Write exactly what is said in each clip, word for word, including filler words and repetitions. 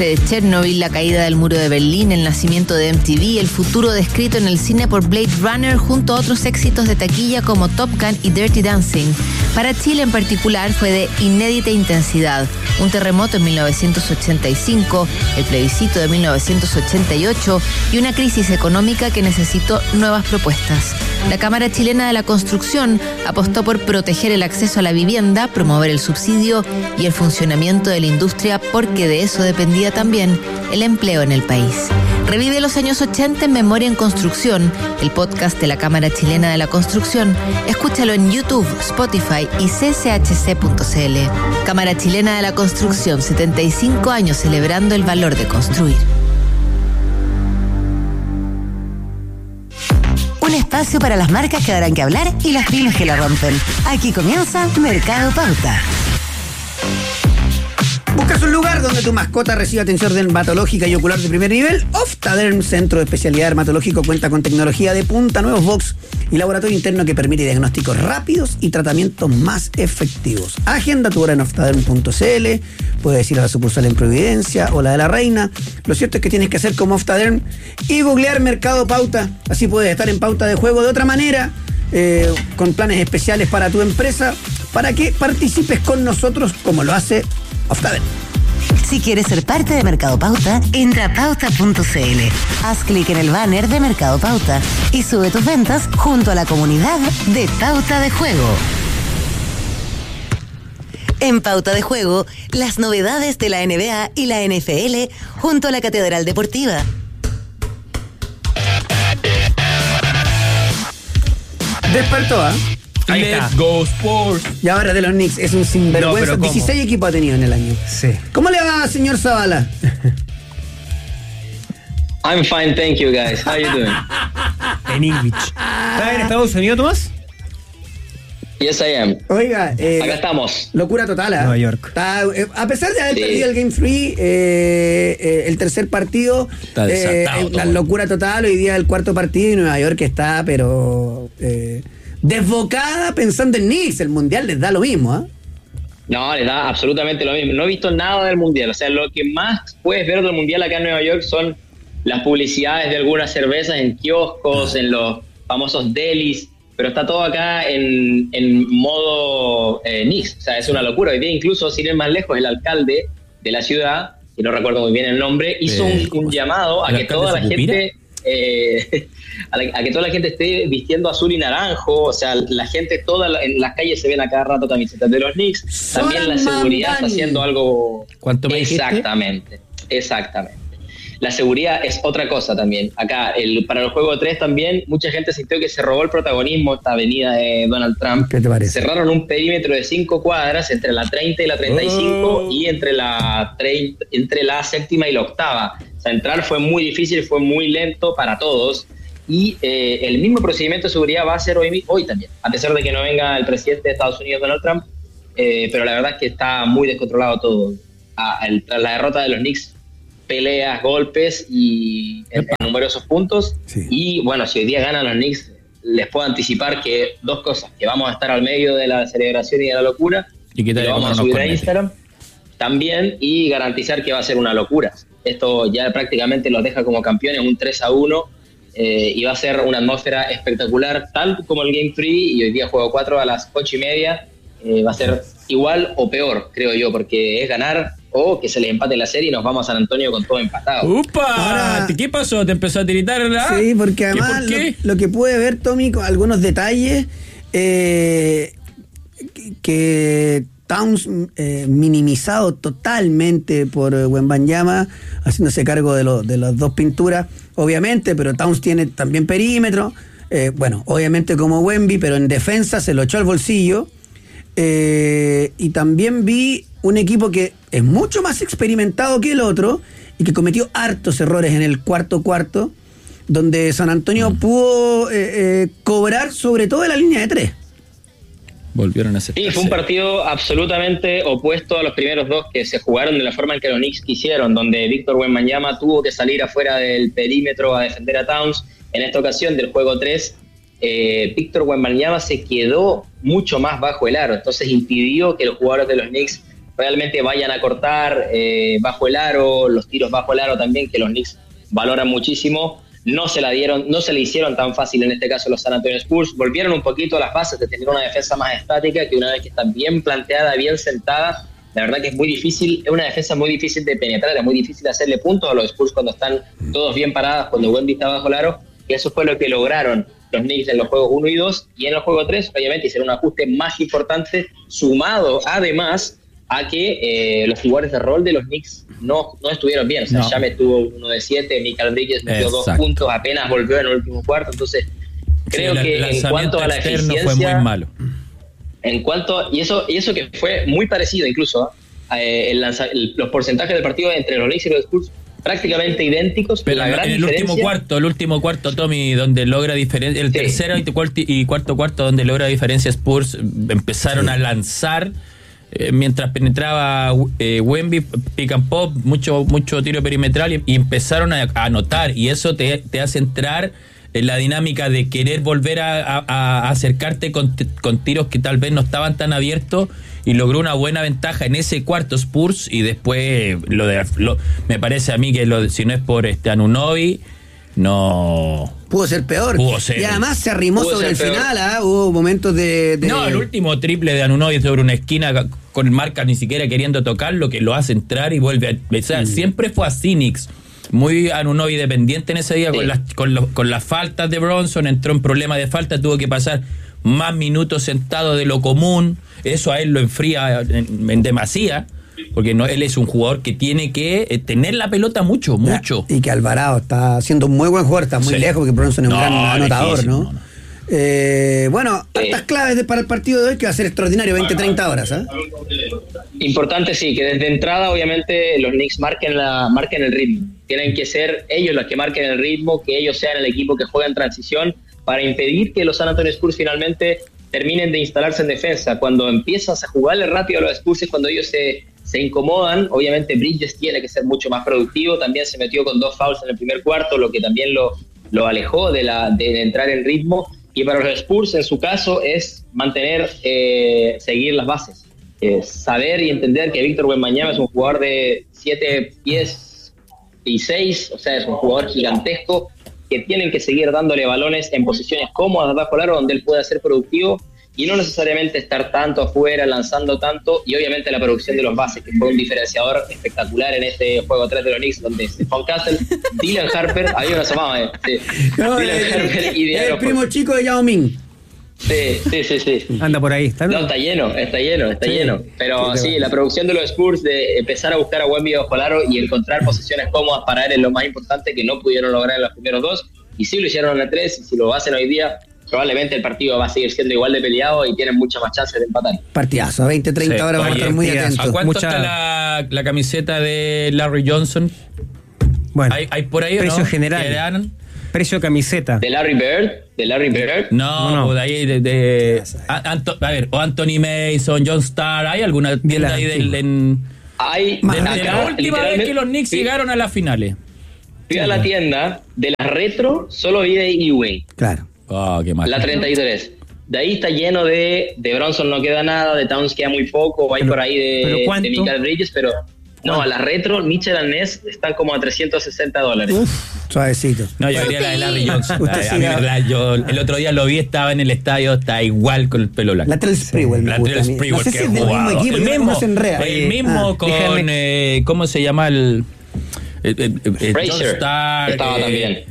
desastre de Chernobyl, la caída del muro de Berlín, el nacimiento de M T V, el futuro descrito en el cine por Blade Runner, junto a otros éxitos de taquilla como Top Gun y Dirty Dancing. Para Chile en particular fue de inédita intensidad. Un terremoto en mil novecientos ochenta y cinco, el plebiscito de mil novecientos ochenta y ocho y una crisis económica que necesitó nuevas propuestas. La Cámara Chilena de la Construcción apostó por proteger el acceso a la vivienda, promover el subsidio y el funcionamiento de la industria, porque de eso dependía también el empleo en el país. Revive los años ochenta en Memoria en Construcción, el podcast de la Cámara Chilena de la Construcción. Escúchalo en YouTube, Spotify y c c h c punto c l. Cámara Chilena de la Construcción, setenta y cinco años celebrando el valor de construir. Un espacio para las marcas que darán que hablar y las pymes que la rompen. Aquí comienza Mercado Pauta. ¿Buscas un lugar donde tu mascota reciba atención dermatológica y ocular de primer nivel? Optaderm, centro de especialidad dermatológico, cuenta con tecnología de punta, nuevos box y laboratorio interno que permite diagnósticos rápidos y tratamientos más efectivos. Agenda tu hora en optaderm punto c l, puedes ir a la sucursal en Providencia o la de la Reina. Lo cierto es que tienes que hacer como Optaderm y googlear Mercado Pauta. Así puedes estar en pauta de juego de otra manera, eh, con planes especiales para tu empresa, para que participes con nosotros como lo hace Optaderm. Si quieres ser parte de Mercado Pauta, entra a pauta punto c l. Haz clic en el banner de Mercado Pauta y sube tus ventas junto a la comunidad de Pauta de Juego. En Pauta de Juego, las novedades de la N B A y la N F L junto a la Catedral Deportiva. Despertó, ¿ah? ¿eh? Ahí Let's está. go Sports. Y ahora de los Knicks, es un sinvergüenza. No, pero ¿cómo? dieciséis equipos ha tenido en el año. Sí. ¿Cómo le va, señor Zavala? I'm fine, thank you guys. How you doing? En English. ¿Estás en Estados Unidos, Tomás? Yes, I am. Oiga, eh, Acá estamos. locura total, ¿eh? Nueva York. Está, eh, a pesar de haber Sí. perdido el Game tres, eh, eh, el tercer partido, Está eh, desatado eh, la todo. locura total. Hoy día el cuarto partido y Nueva York está, pero eh, desbocada pensando en Knicks. El mundial les da lo mismo, ¿ah? ¿eh? No, les da absolutamente lo mismo. No he visto nada del Mundial. O sea, lo que más puedes ver del Mundial acá en Nueva York son las publicidades de algunas cervezas en kioscos, en los famosos delis, pero está todo acá en, en modo eh, Knicks. O sea, es una locura. Hoy día, incluso, sin ir más lejos, el alcalde de la ciudad, que no recuerdo muy bien el nombre, hizo Eh, un, un llamado a ¿el que alcalde toda la Sucupira? gente... Eh, a, la, a que toda la gente esté vistiendo azul y naranjo. O sea, la gente, toda la, en las calles se ven a cada rato camisetas de los Knicks. También la seguridad está haciendo algo. ¿Cuánto me dijiste? Exactamente, exactamente. La seguridad es otra cosa también. Acá, el, para el juego tres también, mucha gente sintió que se robó el protagonismo esta avenida de Donald Trump. ¿Qué te parece? Cerraron un perímetro de cinco cuadras entre la treinta y la treinta y cinco Oh. y entre la, treinta, entre la séptima y la octava. O sea, entrar fue muy difícil, fue muy lento para todos. Y eh, el mismo procedimiento de seguridad va a ser hoy, hoy también, a pesar de que no venga el presidente de Estados Unidos, Donald Trump. Eh, pero la verdad es que está muy descontrolado todo. Ah, el, tras la derrota de los Knicks, peleas, golpes y en, en numerosos puntos. Sí. Y bueno, si hoy día ganan los Knicks, les puedo anticipar que dos cosas, que vamos a estar al medio de la celebración y de la locura, Y que te lo vamos a subir a Instagram también, y garantizar que va a ser una locura. Esto ya prácticamente los deja como campeones, un tres a uno, eh, y va a ser una atmósfera espectacular, tal como el Game tres, y hoy día juego cuatro a las ocho y media. Eh, va a ser igual o peor, creo yo, porque es ganar o que se les empate la serie y nos vamos a San Antonio con todo empatado. ¡Upa! Ahora- ¿Qué pasó? ¿Te empezó a tiritar la...? Sí, porque ¿Qué, además por qué? Lo, lo que pude ver, Tommy, con algunos detalles, eh, que, que Towns eh, minimizado totalmente por eh, Wembanyama, haciéndose cargo de, lo, de las dos pinturas, obviamente, pero Towns tiene también perímetro, eh, bueno, obviamente como Wemby, pero en defensa se lo echó al bolsillo. Eh, y también vi un equipo que es mucho más experimentado que el otro y que cometió hartos errores en el cuarto cuarto, donde San Antonio mm. pudo eh, eh, cobrar sobre todo en la línea de tres. Volvieron a hacer. Sí, fue un partido absolutamente opuesto a los primeros dos que se jugaron de la forma en que los Knicks quisieron, donde Víctor Wembanyama tuvo que salir afuera del perímetro a defender a Towns. En esta ocasión del juego tres, eh, Víctor Wembanyama se quedó mucho más bajo el aro, entonces impidió que los jugadores de los Knicks realmente vayan a cortar eh, bajo el aro, los tiros bajo el aro también, que los Knicks valoran muchísimo. No se la dieron, no se le hicieron tan fácil en este caso los San Antonio Spurs. Volvieron un poquito a las bases de tener una defensa más estática, que una vez que está bien planteada, bien sentada, la verdad que es muy difícil, es una defensa muy difícil de penetrar, es muy difícil hacerle puntos a los Spurs cuando están todos bien parados, cuando Wemby está bajo el aro, y eso fue lo que lograron los Knicks en los juegos uno y dos, y en los juegos tres, obviamente, hicieron un ajuste más importante, sumado además a que eh, los jugadores de rol de los Knicks no, no estuvieron bien. O sea, no. James tuvo uno de siete, Michael Bridges metió Exacto. dos puntos, apenas volvió en el último cuarto. Entonces, creo sí, que en cuanto a la eficiencia... fue muy malo. En cuanto... Y eso, y eso que fue muy parecido incluso, eh, el lanza, el, los porcentajes del partido entre los Knicks y los Spurs prácticamente idénticos. Pero la gran en el diferencia... último cuarto, el último cuarto, Tommy, donde logra diferencia, el sí. tercero y cuarto, y cuarto cuarto, donde logra diferencia Spurs, empezaron sí. a lanzar... Eh, mientras penetraba eh, Wemby, pick and pop, mucho, mucho tiro perimetral y, y empezaron a, a anotar, y eso te, te hace entrar en la dinámica de querer volver a, a, a acercarte con, con tiros que tal vez no estaban tan abiertos, y logró una buena ventaja en ese cuarto Spurs. Y después lo de lo, me parece a mí que lo, si no es por este Anunoby, no... Pudo ser peor. Pudo ser, y además se arrimó sobre el peor. final, ¿eh? Hubo momentos de, de... No, el último triple de Anunoby sobre una esquina con marca ni siquiera queriendo tocarlo, que lo hace entrar y vuelve a... O sea, mm. siempre fue a Phoenix, muy Anunoby dependiente en ese día, sí. con, las, con, lo, con las faltas de Bronson, entró en problema de falta, tuvo que pasar más minutos sentado de lo común, eso a él lo enfría en, en demasía, porque no, él es un jugador que tiene que eh, tener la pelota mucho, mucho. Y que Alvarado está siendo un muy buen jugador, está muy sí. lejos, porque Bronson es un no, gran anotador, ¿no? no, no. Eh, bueno, estas claves de, para el partido de hoy, que va a ser extraordinario, veinte a treinta horas, ¿eh? Importante, sí, que desde entrada, obviamente, los Knicks marquen, la, marquen el ritmo. Tienen que ser ellos los que marquen el ritmo, que ellos sean el equipo que juega en transición, para impedir que los San Antonio Spurs finalmente terminen de instalarse en defensa. Cuando empiezas a jugarle rápido a los Spurs es cuando ellos se... se incomodan. Obviamente Bridges tiene que ser mucho más productivo, también se metió con dos fouls en el primer cuarto, lo que también lo, lo alejó de, la, de entrar en ritmo, y para los Spurs en su caso es mantener, eh, seguir las bases, eh, saber y entender que Víctor Wembanyama es un jugador de siete pies y seis, o sea, es un jugador gigantesco, que tienen que seguir dándole balones en posiciones cómodas bajo el aro donde él pueda ser productivo, y no necesariamente estar tanto afuera, lanzando tanto, y obviamente la producción de los bases, que fue un diferenciador espectacular en este juego tres de los Knicks, donde Stephon Castle, Dylan Harper, había una llamada, eh, sí. no, Dylan el, Harper y el, el primo chico de Yao Ming. Sí, sí, sí, sí. Anda por ahí, ¿está? No, está lleno, está lleno, está sí. lleno. Pero sí, sí, la producción de los Spurs, de empezar a buscar a Wemby bajo el aro y encontrar posiciones cómodas para él es lo más importante, que no pudieron lograr en los primeros dos, y sí lo hicieron en la tres, y si lo hacen hoy día, probablemente el partido va a seguir siendo igual de peleado y tienen muchas más chances de empatar. Partidazo, a veinte a treinta sí. horas vamos a estar muy atentos. ¿A cuánto Mucha... está la, la camiseta de Larry Johnson? Bueno, ¿Hay, hay por ahí precio no? general. Precio camiseta. ¿De Larry Bird? ¿De Larry Bird? No, no, no. de ahí, de... de a, Anto, a ver, o Anthony Mason, John Starr, ¿hay alguna tienda ahí del... En, hay... De, de, de la última vez que los Knicks sí. llegaron a las finales. Fui a la tienda de las retro, solo vi de Ewing. Claro. Oh, qué mal. La treinta y tres. De ahí está lleno de... De Bronson no queda nada, de Towns queda muy poco, hay pero, por ahí de, de Michael Bridges, pero... No, a la retro, Mitchell and Ness están como a trescientos sesenta dólares. Uf, suavecito. No, yo diría la de Larry Johnson. a, a mí, la, yo el otro día lo vi, estaba en el estadio, está igual con el pelo blanco. La Trell Sprewell. La Trell Sprewell, no sé que si es del mismo equipo, el mismo, se enrea. el mismo ah, con, eh, ¿cómo se llama el? Eh, eh, eh, Fraser Star, estaba eh, también.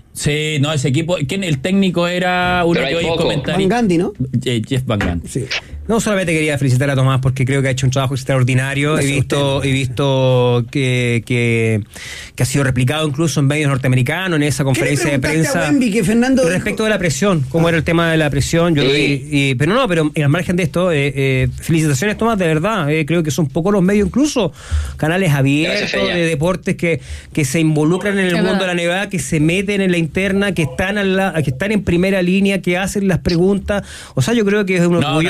Sí, no, ese equipo. ¿Quién? El técnico era uno que hoy comentaría. Van Gundy, ¿no? Jeff Van Gundy. Sí. No, solamente quería felicitar a Tomás porque creo que ha hecho un trabajo extraordinario. He visto, he visto que, que, que ha sido replicado incluso en medios norteamericanos, en esa conferencia de prensa. A Wemby, que Fernando... Respecto de la presión, cómo ah. era el tema de la presión. Yo sí. lo vi, y, pero no, pero al margen de esto, eh, eh, felicitaciones, Tomás, de verdad. Eh, creo que son pocos los medios, incluso canales abiertos de deportes que, que se involucran en el mundo de la N B A, que se meten en la interna, que están, a la, que están en primera línea, que hacen las preguntas. O sea, yo creo que es un orgullo no, para...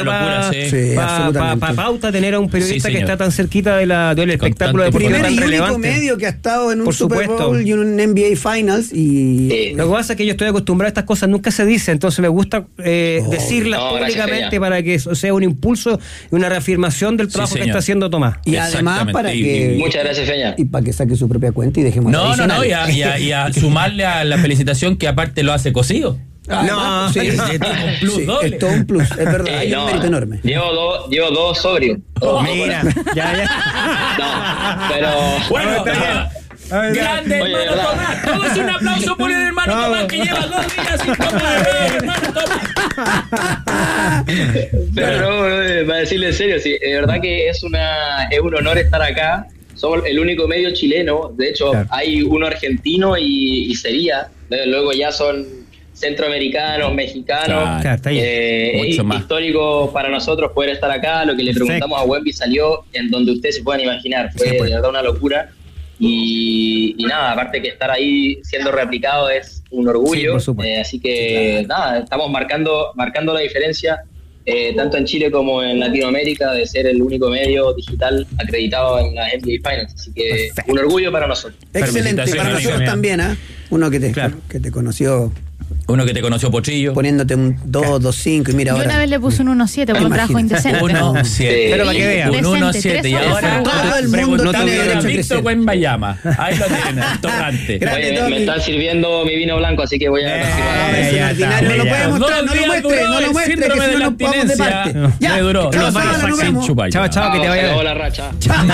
para sí. Sí, pa, pa, pa pauta tener a un periodista Sí, que señor. está tan cerquita de la, del espectáculo tanto deportivo Primer tan y único relevante. medio que ha estado en un Por Super supuesto. Bowl y un N B A Finals y Sí. Lo que pasa es que yo estoy acostumbrado a estas cosas, nunca se dice, entonces me gusta eh, Oh. decirlas No, gracias, públicamente Feña. para que eso sea un impulso y una reafirmación del Sí, trabajo que señor. está haciendo Tomás. y además Exactamente. para Y- que Muchas gracias, Feña. y para que saque su propia cuenta y dejemos No, no, no, y a, y a- y a sumarle a la felicitación que aparte lo hace cocido. Además, No, sí, es sí, un plus sí, doble. es todo un plus, es verdad, Eh, hay no, un mérito enorme. Llevo dos, llevo dos sobrios. Oh, mira, ya, ya. No, pero. Bueno, está bien. A ver, grande Oye, hermano ¿verdad? Tomás. Todos un aplauso por el hermano Vamos. Tomás que lleva dos días sin tomar. ¡Eh, hermano Tomás! Pero no, eh, para decirle en serio, sí, de verdad que es una es un honor estar acá. Somos el único medio chileno. De hecho, Claro. hay uno argentino y, y sería. Luego ya son centroamericanos, mexicanos. Claro. Claro, está ahí. Eh, Mucho es más. histórico para nosotros poder estar acá. Lo que le Perfecto. preguntamos a Wemby salió en donde ustedes se puedan imaginar. Fue Sí, pues. de verdad una locura. Y, y nada, aparte que estar ahí siendo replicado es un Sí, orgullo. por supuesto. Eh, así que nada, estamos marcando, marcando la diferencia. Eh, tanto en Chile como en Latinoamérica, de ser el único medio digital acreditado en las N B A Finals. Así que Perfecto. un orgullo para nosotros. Excelente, Felicitaciones, para nosotros amigo. también, ¿ah? Uno que te, Claro. que te conoció Uno que te conoció Potrillo. poniéndote un dos, dos, cinco y mira Yo ahora. una vez le puse un uno siete por un trabajo Imagínate. indecente. uno siete. Pero para que vean. Un uno Decente, siete. Y tres ahora horas. Todo el mundo preguntando tiene por derecho a Víctor crecer. Wembanyama. Ahí lo tienen, el torrante. Grande, Oye, me, Tommy. me están sirviendo mi vino blanco, así que voy a Eh, continuar. Ah, es un ya ordinario, está, no lo ya. puede mostrar, no Dos lo días muestre, duró no lo el muestre, que síndrome si de no la nos vamos de abstinencia. parte. Ya, Me duró chao, dos Sala, días nos sin vemos. chupar. Chao, chao, que te Se vaya acabó bien. la racha.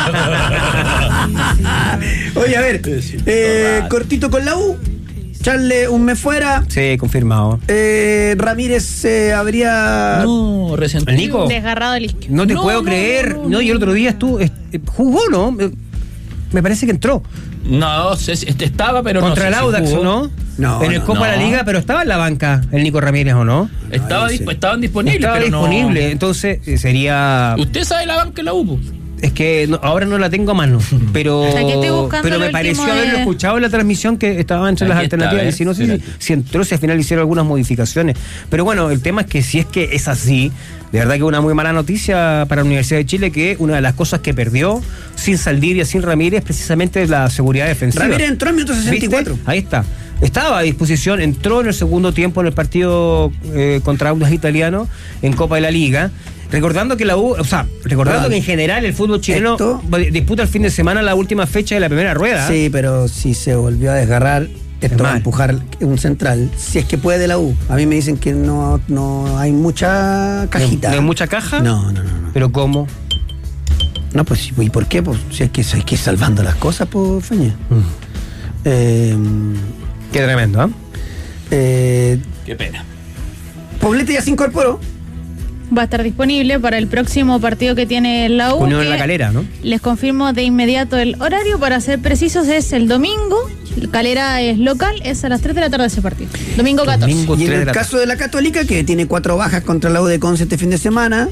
Oye, a ver, eh, cortito con la U, Charle un mes fuera, Sí, confirmado. eh, Ramírez eh, habría... No, recién. ¿El Nico? Desgarrado el isquio. No te No, puedo no, creer. no, No, no, y el otro día estuvo, est- jugó, ¿no? Me- Me parece que entró. No, sé si- este estaba, pero Contra no el sé si Audax, jugó. ¿o no? No, En el no, Copa de la no. Liga, pero estaba en la banca el Nico Ramírez, ¿o no? Estaba, Ahí sí. disp- estaban disponibles, Estaba pero no- disponible, entonces eh, sería... Usted sabe la banca de la U. Po? Es que no- ahora no la tengo a mano, pero, Aquí estoy buscando pero lo me último pareció de- haberlo escuchado en la transmisión que estaba entre las Aquí está, alternativas. ¿ves? Y si no sé si, Fíjate. si entró, si al final hicieron algunas modificaciones. Pero bueno, el tema es que si es que es así, de verdad que es una muy mala noticia para la Universidad de Chile, que una de las cosas que perdió sin Saldivia, sin Ramírez, precisamente la seguridad defensiva. Ramírez entró en minuto sesenta y cuatro. ¿Viste? Ahí está. Estaba a disposición, entró en el segundo tiempo en el partido eh, contra Audax Italiano en Copa de la Liga. Recordando que la U, o sea, recordando Perdón. que en general el fútbol chileno Esto- disputa el fin de semana la última fecha de la primera rueda. Sí, pero si se volvió a desgarrar, esto va a mal. empujar un central, si es que puede de la U. A mí me dicen que no, no hay mucha cajita. ¿No hay mucha caja? No, no, no. No, ¿Pero cómo? no pues, ¿y por qué? Pues si es que hay que ir salvando las cosas, pues, Feña. Mm. Eh, Qué tremendo, ¿ah? eh, Qué pena. Poblete ya se incorporó. Va a estar disponible para el próximo partido que tiene la U. Unión en que la Calera, ¿no? Les confirmo de inmediato el horario. Para ser precisos, es el domingo. Calera es local, es a las tres de la tarde ese partido. Domingo catorce. Domingo. Y en tres de el la caso de la Católica, que tiene cuatro bajas contra la U de Conce este fin de semana,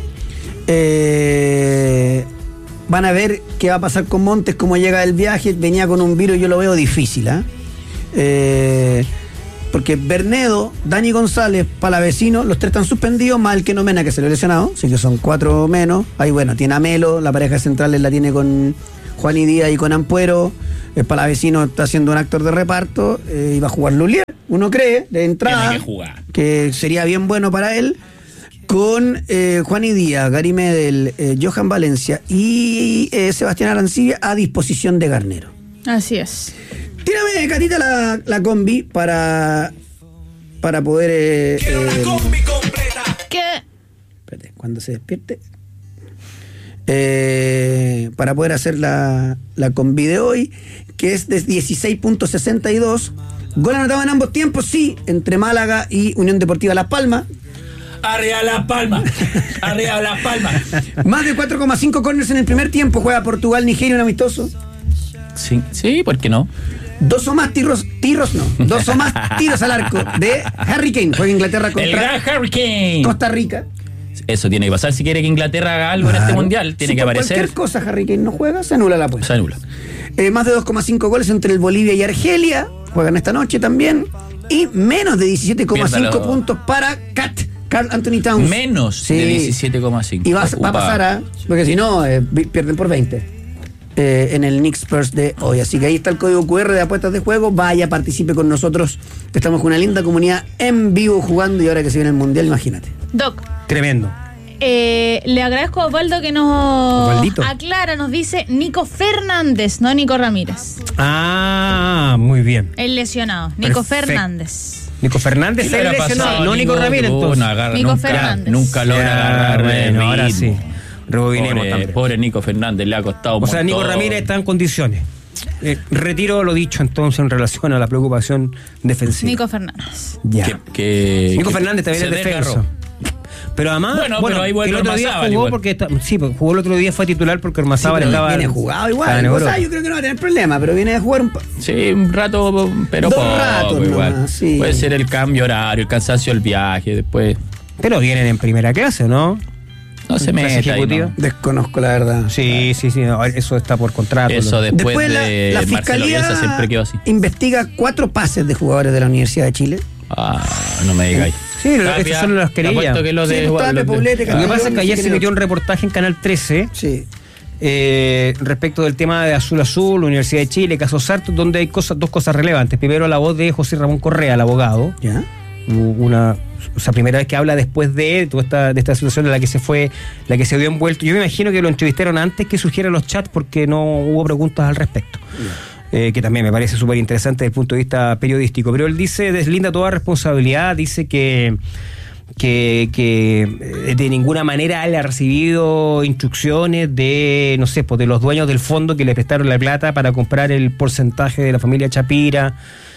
eh, van a ver qué va a pasar con Montes, cómo llega el viaje. Venía con un virus, yo lo veo difícil, ¿ah? Eh, porque Bernedo, Dani González, Palavecino, los tres están suspendidos, más el que no Mena, que se lo ha lesionado, así que son cuatro menos. Ahí bueno, tiene a Melo, la pareja central la tiene con Juan y Díaz y con Ampuero. El Palavecino está haciendo un actor de reparto, eh, iba a jugar Lulier, uno cree, de entrada, Tiene que jugar. que sería bien bueno para él, con eh, Juan y Díaz, Gary Medel, eh, Johan Valencia y eh, Sebastián Arancibia a disposición de Garnero. Así es. Tírame, Catita, la, la combi para, para poder... Eh, eh, ¿Qué? espérate, cuando se despierte. Eh, para poder hacer la, la combi de hoy, que es de dieciséis punto sesenta y dos. Gol anotado en ambos tiempos, sí, entre Málaga y Unión Deportiva Las Palmas. Arriba Las Palmas. Arriba Las Palmas. Más de cuatro coma cinco corners en el primer tiempo. Juega Portugal, Nigeria, un amistoso. Sí, sí, ¿por qué no? Dos o más tiros, tiros no, dos o más tiros al arco de Harry Kane. Juega Inglaterra El contra gran Hurricane. Costa Rica. Eso tiene que pasar si quiere que Inglaterra haga algo en este Claro. mundial. Tiene Si que por aparecer. cualquier cosa Harry Kane no juega, se anula la apuesta. Se anula. Eh, más de dos coma cinco goles entre el Bolivia y Argelia. Juegan esta noche también. Y menos de diecisiete coma cinco Piérdalo. puntos para Cat Karl Anthony Towns. Menos Sí. de diecisiete coma cinco. Y va, va a pasar a. Porque si no, eh, vi- pierden por veinte. Eh, en el Knicks Spurs de hoy. Así que ahí está el código cu erre de apuestas de juego. Vaya, participe con nosotros. Estamos con una linda comunidad en vivo jugando y ahora que se viene el mundial, imagínate. Doc, Tremendo. eh, le agradezco a Osvaldo que nos Osvaldito. aclara, nos dice Nico Fernández, no Nico Ramírez. Ah, muy bien. El lesionado, Nico Perfecto. Fernández. Nico Fernández ¿Qué le es habrá lesionado, pasado no a Nico Ramírez, Nico? entonces. No agarra, Nico nunca, Fernández. nunca logra Ya, agarrar bueno, el ahora ritmo. sí. Rebobinemos Pobre, también. pobre Nico Fernández, le ha costado un O sea, Nico montón. Ramírez está en condiciones. Eh, retiro lo dicho entonces en relación a la preocupación defensiva. Nico Fernández. Ya. Que, que- Nico que Fernández también se es defensa. desgarró. Pero además, Bueno, bueno, pero ahí el vuelve otro día Ormazábal jugó igual. porque está, sí, pues, jugó el otro día, fue titular porque Sí, Ormazábal pero estaba viene jugado igual. estaba en O Europa. sea, yo creo que no va a tener problema, pero viene a jugar un. pa- Sí, un rato, pero Dos poco ratos igual. nomás, sí. Puede ser el cambio horario, el cansancio del viaje, después Pero vienen en primera clase, ¿no? no se Clase mete ahí, ejecutiva. ¿no? Desconozco la verdad. Sí, sí, sí, no, eso está por contrato. Eso lo- después, Después la, de la Marcelo fiscalía Bielsa siempre quedó así. investiga cuatro pases de jugadores de la Universidad de Chile. Ah, no me digáis. Sí, lo- Tapia, estas son las te querellas. apuesto que lo Sí, de, pues, Tapia, los de- Poblete, Lo que Campeón, pasa es que ayer no sé se qué metió un otro. reportaje en Canal trece Sí. eh, respecto del tema de Azul Azul, Universidad de Chile, caso Sarto, donde hay cosas, dos cosas relevantes. Primero, la voz de José Ramón Correa, el abogado. ¿Ya? Una, o sea, primera vez que habla después de toda esta, de esta situación en la que se fue, la que se vio envuelto. Yo me imagino que lo entrevistaron antes que surgieran los chats porque no hubo preguntas al respecto. Eh, que también me parece súper interesante desde el punto de vista periodístico. Pero él dice, deslinda toda responsabilidad, dice que que, que eh, de ninguna manera él ha recibido instrucciones de, no sé, pues de los dueños del fondo que le prestaron la plata para comprar el porcentaje de la familia Chapira.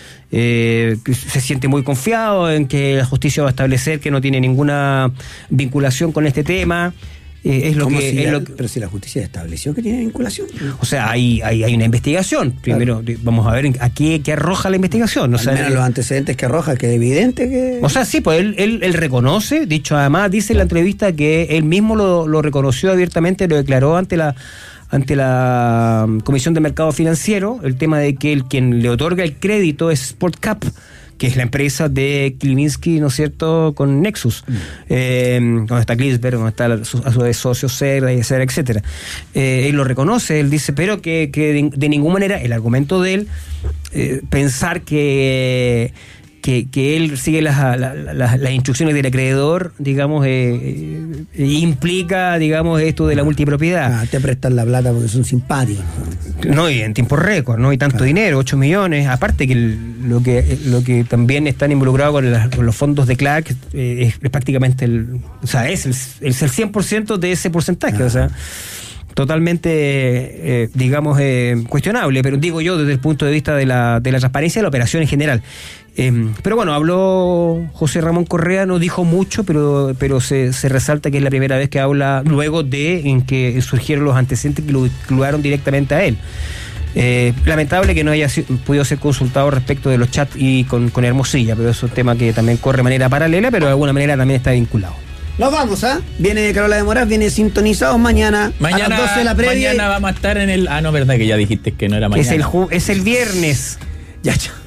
Eh, que se siente muy confiado en que la justicia va a establecer que no tiene ninguna vinculación con este tema. Eh, es lo ¿Cómo que, si es la- lo que- pero si la justicia estableció que tiene vinculación. o sea, hay, hay, hay una investigación. Primero, de- vamos a ver en- a qué, qué arroja la investigación. O Al sea, menos los antecedentes que arroja, que es evidente que. O sea, sí, pues él, él, él reconoce, dicho además, dice en la entrevista que él mismo lo, lo reconoció abiertamente, lo declaró ante la ante la um, Comisión de Mercado Financiero, el tema de que el quien le otorga el crédito es SportCap, que es la empresa de Kliminski, ¿no es cierto?, con Nexus, mm. eh, donde está Klisberg, donde está la, su, a su vez socio Cerda, etcétera, etcétera. Eh, él lo reconoce, él dice, pero que, que de, de ninguna manera, el argumento de él, eh, pensar que... Que, que él sigue las, las, las, las instrucciones del acreedor, digamos, eh, eh, implica, digamos, esto de la multipropiedad. Ah, te prestan la plata porque son simpáticos. ¿no? No, y en tiempo récord, no hay tanto Claro. dinero, ocho millones. Aparte que el- lo que lo que también están involucrados con, las- con los fondos de Clark eh, es, es prácticamente el, o sea, es el, es el cien por ciento de ese porcentaje, Ah. o sea, totalmente, eh, digamos, eh, cuestionable, pero digo yo desde el punto de vista de la, de la transparencia de la operación en general. Eh, pero bueno, habló José Ramón Correa, no dijo mucho, pero pero se, se resalta que es la primera vez que habla luego de en que surgieron los antecedentes que lo vincularon directamente a él. Eh, lamentable que no haya sido, podido ser consultado respecto de los chats y con, con Hermosilla, pero es un tema que también corre de manera paralela, pero de alguna manera también está vinculado. Nos vamos, ¿ah? Viene Carola de Moraz, viene sintonizados mañana, Mañana, a las doce de la previa. mañana vamos a estar en el. Ah, no, verdad que ya dijiste que no era mañana. Es el, ju- es el viernes. Ya, chao.